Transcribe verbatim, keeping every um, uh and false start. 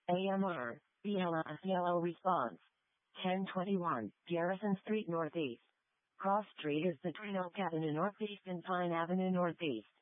A M R, B L S yellow response. ten twenty-one, Garrison Street Northeast. Cross Street is the Trail Avenue Northeast and Pine Avenue Northeast.